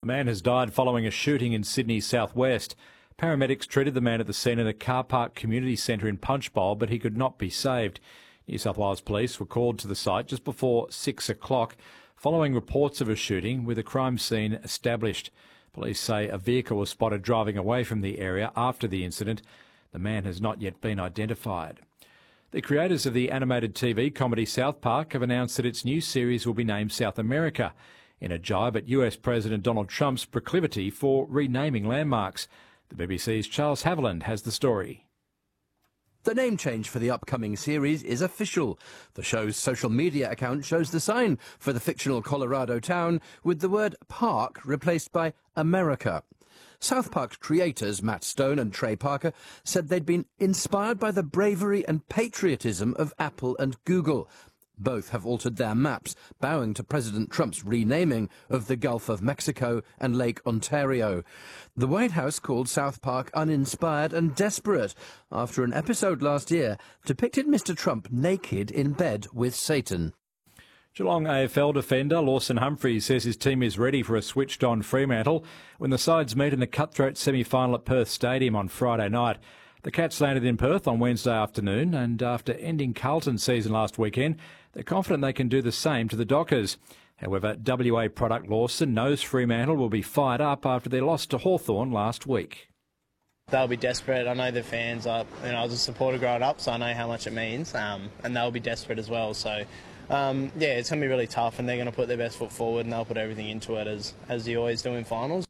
Man has died following a shooting in Sydney's southwest. Paramedics treated the man at the scene at a car park community centre in Punchbowl, but he could not be saved. New South Wales Police were called to the site just before 6 o'clock, following reports of a shooting with a crime scene established. Police say a vehicle was spotted driving away from the area after the incident. The man has not yet been identified. The creators of the animated TV comedy South Park have announced that its new series will be named South America, in a jibe at US President Donald Trump's proclivity for renaming landmarks. The BBC's Charles Haviland has the story. The name change for the upcoming series is official. The show's social media account shows the sign for the fictional Colorado town with the word Park replaced by America. South Park's creators, Matt Stone and Trey Parker, said they'd been inspired by the bravery and patriotism of Apple and Google. Both have altered their maps, bowing to President Trump's renaming of the Gulf of Mexico and Lake Ontario. The White House called South Park uninspired and desperate after an episode last year depicted Mr. Trump naked in bed with Satan. Geelong AFL defender Lawson Humphries says his team is ready for a switched-on Fremantle when the sides meet in the cutthroat semi-final at Perth Stadium on Friday night. The Cats landed in Perth on Wednesday afternoon, and after ending Carlton's season last weekend, they're confident they can do the same to the Dockers. However, WA product Lawson knows Fremantle will be fired up after their loss to Hawthorn last week. They'll be desperate. I know the fans are, I was a supporter growing up, so I know how much it means, and they'll be desperate as well. So, it's going to be really tough, and they're going to put their best foot forward, and they'll put everything into it as you always do in finals.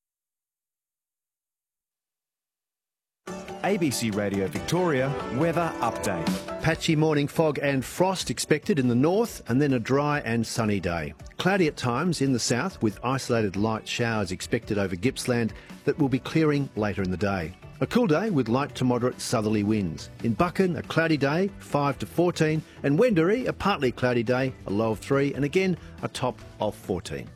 ABC Radio Victoria weather update. Patchy morning fog and frost expected in the north, and then a dry and sunny day. Cloudy at times in the south, with isolated light showers expected over Gippsland that will be clearing later in the day. A cool day with light to moderate southerly winds. In Buchan, a cloudy day, 5 to 14, and Wendouree, a partly cloudy day, a low of 3, and again a top of 14.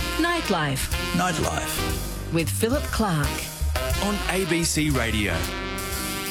Nightlife with Philip Clark on ABC Radio.